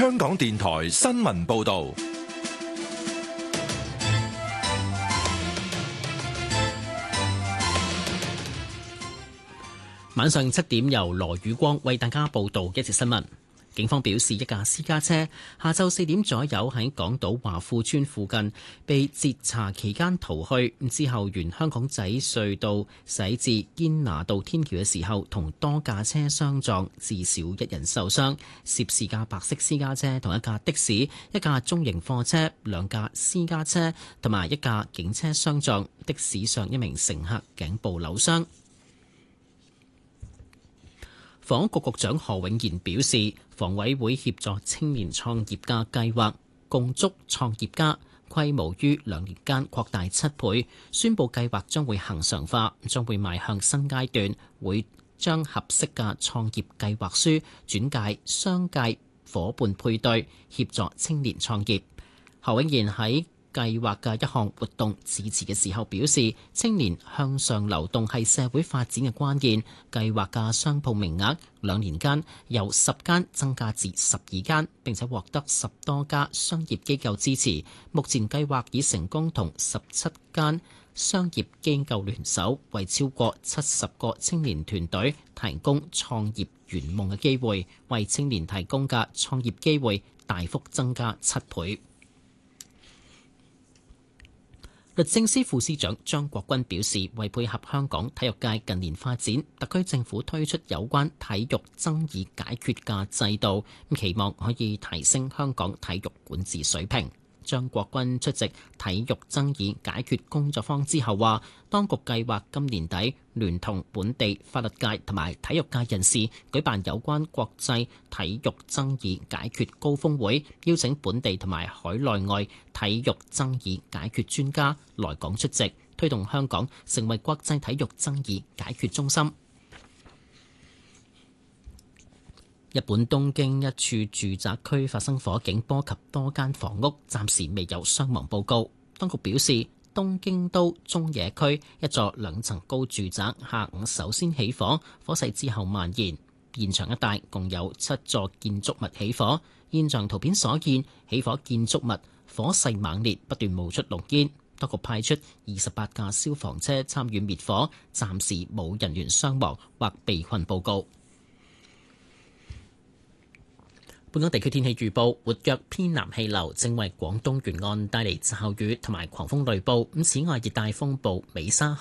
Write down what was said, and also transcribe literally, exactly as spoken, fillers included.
香港電台新聞報道。 晚上七點，由羅宇光為大家報道一節新聞。警方表示，一架私家車下晝四點左右喺港島華富村附近被截查期間逃去，之後沿香港仔隧道駛至堅拿道天橋嘅時候，同多架車相撞，至少一人受傷。涉事架白色私家車同一架的士、一架中型貨車、兩架私家車同埋一架警車相撞，的士上一名乘客頸部扭傷。房屋局局長何永賢表示，房委會協助青年創業嘅計劃共築創業家規模於兩年間擴大七倍，宣布計劃將會恆常化，將會邁向新階段，會將合適嘅創業計劃書轉介商界伙伴配對，協助青年創業。何永賢喺計劃嘅一項活動致辭嘅時候表示，青年向上流動係社會發展嘅關鍵。計劃嘅商鋪名額兩年間由十間增加至十二間，並且獲得十多家商業機構支持。目前計劃已成功同十七間商業機構聯手，為超過七十個青年團隊提供創業圓夢嘅機會，為青年提供嘅創業機會大幅增加七倍。律政司副司長張國軍表示，為配合香港體育界近年發展，特區政府推出有關體育爭議解決嘅制度，期望可以提升香港體育管治水平。張國軍出席體育爭議解決工作坊之後話，當局計劃今年底聯同本地法律界同埋體育界人士舉辦有關國際體育爭議解決高峰會，邀請本地同埋海內外體育爭議解決專家來港出席，推動香港成為國際體育爭議解決中心。日本東京一處住宅區發生火警，波及多間房屋，暫時未有傷亡報告。當局表示，東京都中野區一座兩層高住宅下午首先起火，火勢之後蔓延。現場一帶共有七座建築物起火。現場圖片所見，起火建築物火勢猛烈，不斷冒出濃煙。當局派出二十八架消防車參與滅火，暫時冇人員傷亡或被困報告。本港地區天氣預報，活躍偏南氣流正為廣東沿岸帶嚟驟雨同埋狂風雷暴。咁此外，熱帶風暴美沙克